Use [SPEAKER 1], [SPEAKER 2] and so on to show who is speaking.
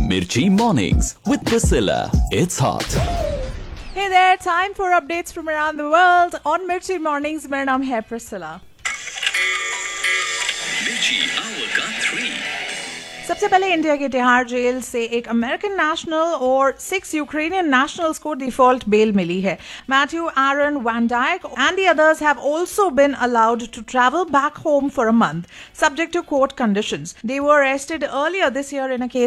[SPEAKER 1] Mirchi Mornings with Priscilla. It's hot.
[SPEAKER 2] Hey there, time for updates from around the world on Mirchi Mornings. मेरा नाम है Priscilla.
[SPEAKER 1] Mirchi Hour का 3.
[SPEAKER 2] सबसे पहले India के Tihar jail से एक अमेरिकन नेशनल और 6 यूक्रेनियन नेशनल्स को डिफॉल्ट बेल मिली है. Matthew Eran van Dyke and the others have also been allowed to travel back home for a month, subject to court conditions. They were arrested earlier this year in a case